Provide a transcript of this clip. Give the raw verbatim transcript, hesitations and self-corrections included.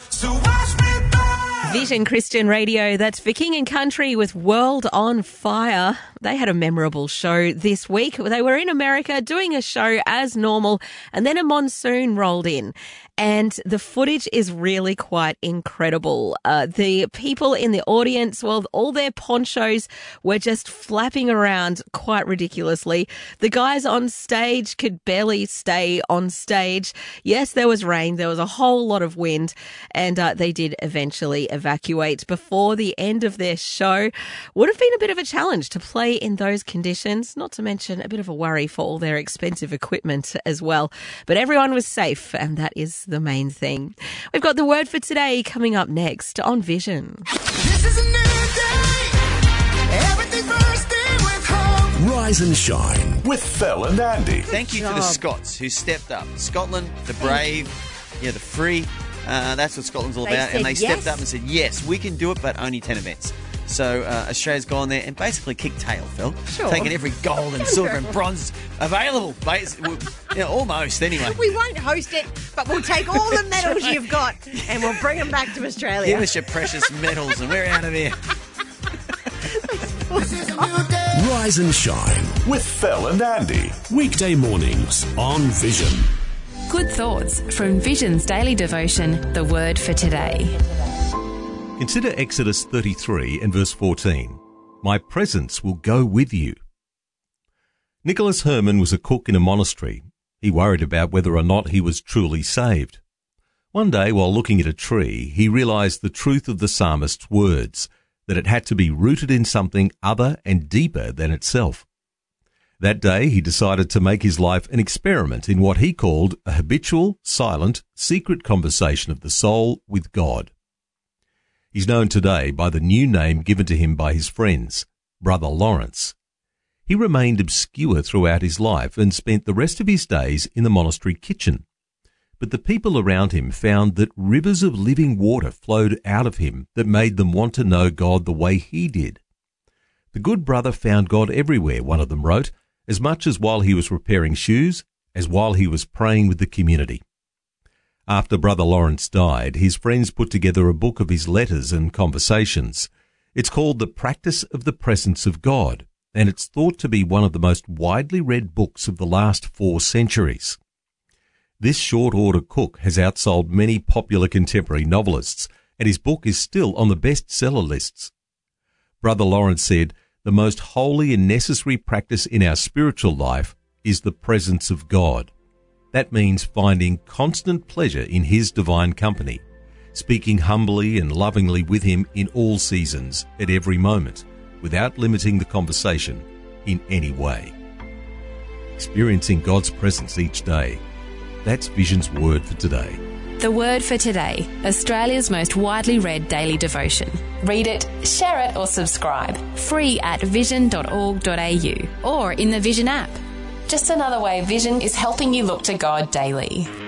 So watch me burn. Vision Christian Radio, that's for King and Country with World on Fire. They had a memorable show this week. They were in America doing a show as normal, and then a monsoon rolled in. And the footage is really quite incredible. Uh, the people in the audience, well, all their ponchos were just flapping around quite ridiculously. The guys on stage could barely stay on stage. Yes, there was rain. There was a whole lot of wind, and uh, they did eventually evacuate before the end of their show. Would have been a bit of a challenge to play in those conditions, not to mention a bit of a worry for all their expensive equipment as well. But everyone was safe, and that is the main thing. We've got the word for today coming up next on Vision. This is a new day. Everything's bursting with hope. Rise and shine with Phil and Andy. Thank you to the Scots who stepped up. Scotland, the brave, yeah, the free. Uh, that's what Scotland's all They about. And they said stepped yes. up and said, yes, we can do it, but only ten events. So uh, Australia's gone there and basically kicked tail, Phil. Sure. Taking every gold and silver and bronze available. Bas- you know, almost, anyway. We won't host it, but we'll take all the medals you've got and we'll bring them back to Australia. Give us your precious medals and we're out of here. This is a new day. Rise and shine with Phil and Andy. Weekday mornings on Vision. Good thoughts from Vision's daily devotion, The Word for Today. Consider Exodus thirty-three and verse fourteen. My presence will go with you. Nicholas Herman was a cook in a monastery. He worried about whether or not he was truly saved. One day, while looking at a tree, he realized the truth of the psalmist's words, that it had to be rooted in something other and deeper than itself. That day, he decided to make his life an experiment in what he called a habitual, silent, secret conversation of the soul with God. He's known today by the new name given to him by his friends, Brother Lawrence. He remained obscure throughout his life and spent the rest of his days in the monastery kitchen. But the people around him found that rivers of living water flowed out of him that made them want to know God the way he did. The good brother found God everywhere, one of them wrote, as much as while he was repairing shoes, as while he was praying with the community. After Brother Lawrence died, his friends put together a book of his letters and conversations. It's called The Practice of the Presence of God, and it's thought to be one of the most widely read books of the last four centuries. This short-order cook has outsold many popular contemporary novelists, and his book is still on the bestseller lists. Brother Lawrence said, the most holy and necessary practice in our spiritual life is the presence of God. That means finding constant pleasure in his divine company, speaking humbly and lovingly with him in all seasons, at every moment, without limiting the conversation in any way. Experiencing God's presence each day. That's Vision's word for today. The Word for Today, Australia's most widely read daily devotion. Read it, share it or subscribe. Free at vision dot org dot a u or in the Vision app. Just another way Vision is helping you look to God daily.